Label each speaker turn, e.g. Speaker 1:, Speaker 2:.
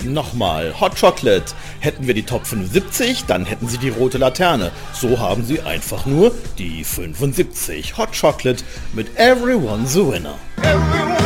Speaker 1: Nochmal, Hot Chocolate. Hätten wir die Top 75, dann hätten sie die rote Laterne. So haben sie einfach nur die 75. Hot Chocolate mit Everyone's a Winner.